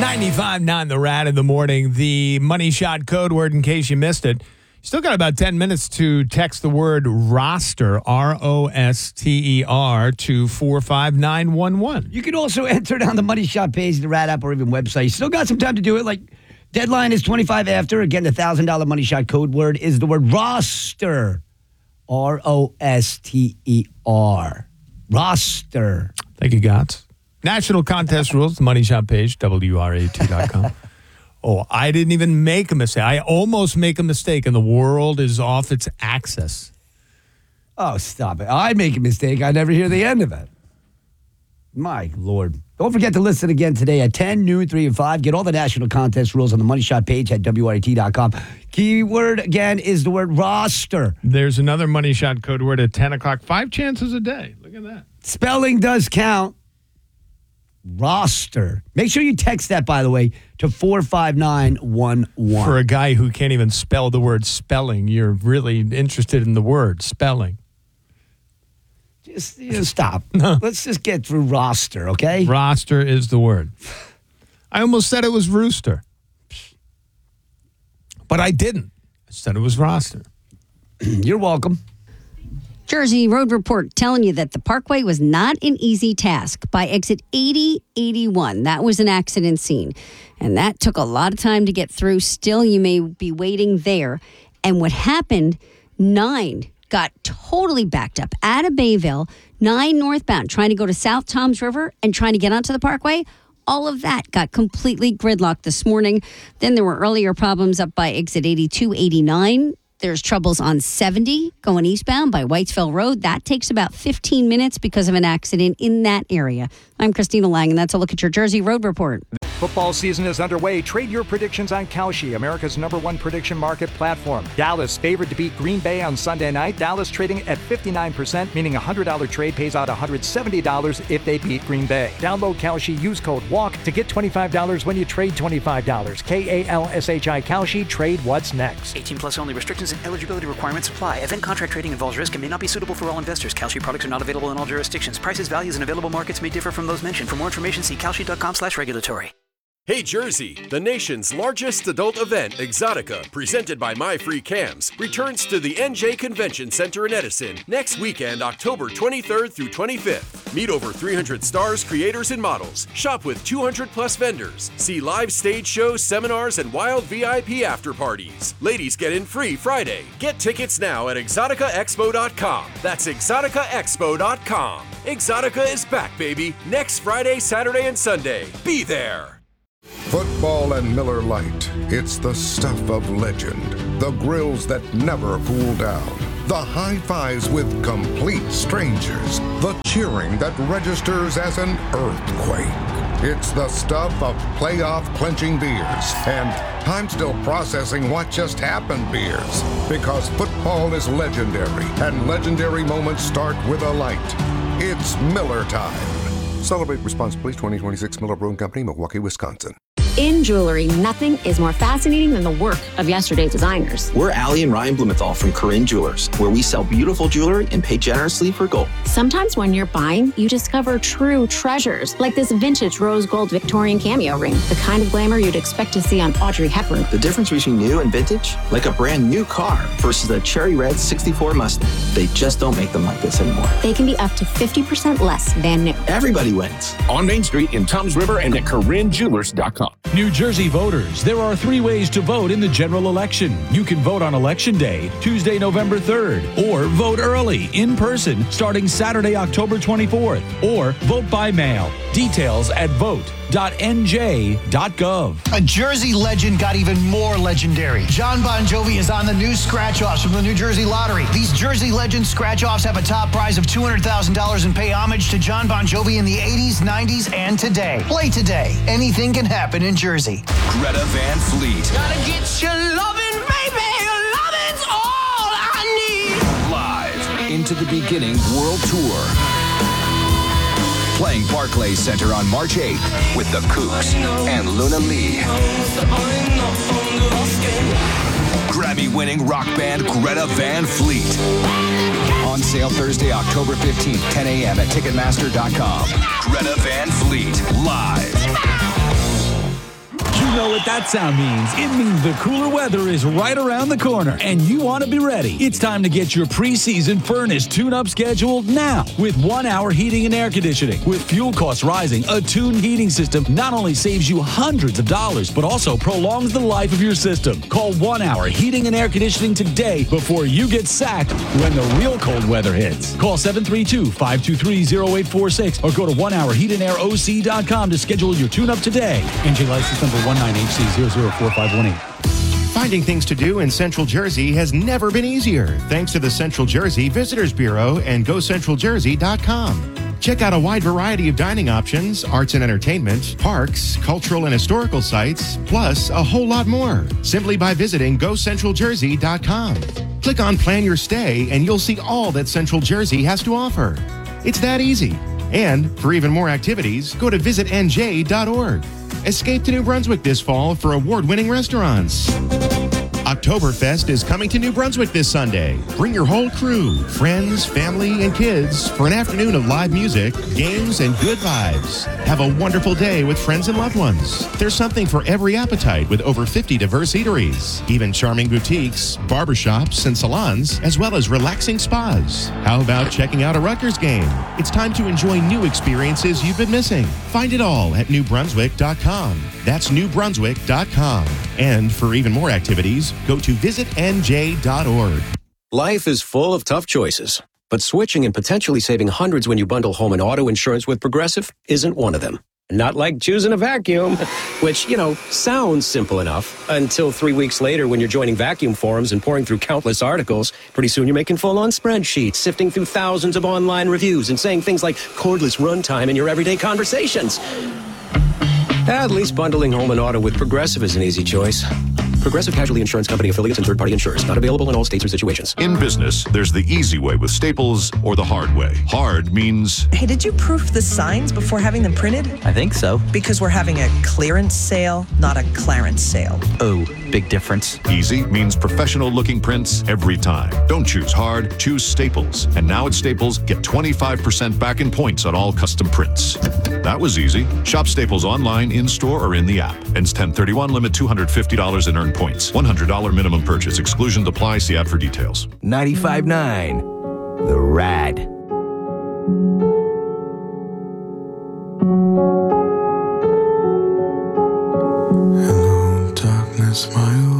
95.9 The Rat in the morning. The money shot code word in case you missed it. Still got about 10 minutes to text the word roster, R-O-S-T-E-R, to 45911. You can also enter it on the Money Shot page, the Rat app, or even website. You still got some time to do it. Like, deadline is 25 after. Again, the $1,000 Money Shot code word is the word roster, R-O-S-T-E-R. Roster. Thank you, Gots. National contest rules, the Money Shot page, WRAT.com. Oh, I didn't even make a mistake. I almost make a mistake, and the world is off its axis. Oh, stop it. I make a mistake. I never hear the end of it. My Lord. Don't forget to listen again today at 10, noon, 3, and 5. Get all the national contest rules on the Money Shot page at WRAT.com. Keyword, again, is the word roster. There's another Money Shot code word at 10 o'clock. 5 chances a day. Look at that. Spelling does count. Roster. Make sure you text that, by the way, to 45911. For a guy who can't even spell the word spelling, you're really interested in the word spelling. Just stop. No. Let's just get through roster, okay? Roster is the word. I almost said it was rooster. But I didn't. I said it was roster. You're welcome. Jersey Road Report telling you that the Parkway was not an easy task. By exit 8081, that was an accident scene. And that took a lot of time to get through. Still, you may be waiting there. And what happened, 9 got totally backed up out of Bayville, 9 northbound, trying to go to South Toms River and trying to get onto the Parkway. All of that got completely gridlocked this morning. Then there were earlier problems up by exit 8289. There's troubles on 70 going eastbound by Whitesville Road. That takes about 15 minutes because of an accident in that area. I'm Christina Lang, and that's a look at your Jersey Road Report. Football season is underway. Trade your predictions on Kalshi, America's #1 prediction market platform. Dallas favored to beat Green Bay on Sunday night. Dallas trading at 59%, meaning a $100 trade pays out $170 if they beat Green Bay. Download Kalshi, use code WALK to get $25 when you trade $25. Kalshi, Kalshi, trade what's next. 18 plus only. Restrictions and eligibility requirements apply. Event contract trading involves risk and may not be suitable for all investors. Kalshi products are not available in all jurisdictions. Prices, values, and available markets may differ from those mentioned. For more information, see kalshi.com/regulatory. Hey Jersey, the nation's largest adult event, Exotica, presented by My Free Cams, returns to the NJ Convention Center in Edison next weekend, October 23rd through 25th. Meet over 300 stars, creators, and models. Shop with 200 plus vendors. See live stage shows, seminars, and wild VIP after parties. Ladies get in free Friday. Get tickets now at exoticaexpo.com. That's exoticaexpo.com. Exotica is back, baby. Next Friday, Saturday, and Sunday. Be there. Football and Miller Lite. It's the stuff of legend. The grills that never cool down. The high fives with complete strangers. The cheering that registers as an earthquake. It's the stuff of playoff clinching beers. And I'm still processing what just happened beers. Because football is legendary. And legendary moments start with a light. It's Miller time. Celebrate responsibly. 2026 Miller Brewing Company, Milwaukee, Wisconsin. In jewelry, nothing is more fascinating than the work of yesterday's designers. We're Allie and Ryan Blumenthal from Corinne Jewelers, where we sell beautiful jewelry and pay generously for gold. Sometimes when you're buying, you discover true treasures, like this vintage rose gold Victorian cameo ring, the kind of glamour you'd expect to see on Audrey Hepburn. The difference between new and vintage, like a brand new car versus a cherry red 64 Mustang. They just don't make them like this anymore. They can be up to 50% less than new. Everybody wins. On Main Street in Toms River and at CorinneJewelers.com. New Jersey voters, there are 3 ways to vote in the general election. You can vote on Election Day, Tuesday, November 3rd, or vote early, in person, starting Saturday, October 24th, or vote by mail. Details at vote.nj.gov. A Jersey legend got even more legendary. John Bon Jovi is on the new scratch-offs from the New Jersey Lottery. These Jersey Legend scratch-offs have a top prize of $200,000 and pay homage to John Bon Jovi in the 80s, 90s, and today. Play today. Anything can happen in Jersey. Greta Van Fleet. Gotta get your loving, baby. Your loving's all I need. Live Into the Beginning World Tour. Playing Barclays Center on March 8th with the Kooks and Luna Lee. Grammy-winning rock band Greta Van Fleet. On sale Thursday, October 15th, 10 a.m. at Ticketmaster.com. Greta Van Fleet, live. that sound means. It means the cooler weather is right around the corner, and you want to be ready. It's time to get your preseason furnace tune-up scheduled now with 1 Hour Heating and Air Conditioning. With fuel costs rising, a tuned heating system not only saves you hundreds of dollars, but also prolongs the life of your system. Call 1 Hour Heating and Air Conditioning today before you get sacked when the real cold weather hits. Call 732-523-0846 or go to 1HourHeatandAirOC.com to schedule your tune-up today. NJ license number 19HC004518. Finding things to do in Central Jersey has never been easier thanks to the Central Jersey Visitors Bureau and GoCentralJersey.com. Check out a wide variety of dining options, arts and entertainment, parks, cultural and historical sites, plus a whole lot more, simply by visiting GoCentralJersey.com. Click on Plan Your Stay and you'll see all that Central Jersey has to offer. It's that easy. And for even more activities, go to visitnj.org. Escape to New Brunswick this fall for award-winning restaurants. Oktoberfest is coming to New Brunswick this Sunday. Bring your whole crew, friends, family, and kids for an afternoon of live music, games, and good vibes. Have a wonderful day with friends and loved ones. There's something for every appetite with over 50 diverse eateries, even charming boutiques, barbershops, and salons, as well as relaxing spas. How about checking out a Rutgers game? It's time to enjoy new experiences you've been missing. Find it all at newbrunswick.com. That's newbrunswick.com. And for even more activities, go to visitnj.org. Life is full of tough choices, but switching and potentially saving hundreds when you bundle home and auto insurance with Progressive isn't one of them. Not like choosing a vacuum, which, sounds simple enough until 3 weeks later when you're joining vacuum forums and pouring through countless articles. Pretty soon you're making full-on spreadsheets, sifting through thousands of online reviews and saying things like cordless runtime in your everyday conversations. At least bundling home and auto with Progressive is an easy choice. Progressive Casualty Insurance Company affiliates and third-party insurers. Not available in all states or situations. In business, there's the easy way with Staples or the hard way. Hard means... Hey, did you proof the signs before having them printed? I think so. Because we're having a clearance sale, not a clarence sale. Oh, big difference. Easy means professional-looking prints every time. Don't choose hard, choose Staples. And now at Staples, get 25% back in points on all custom prints. That was easy. Shop Staples online, in-store, or in the app. Ends 10/31, limit $250 in earned points. $100 minimum purchase. Exclusions apply. See app for details. 95.9 The Rad. Hello, darkness, my old